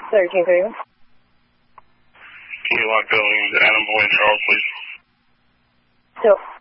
1331. Key Lock Buildings, Adam Boyd, Charles, please. Still.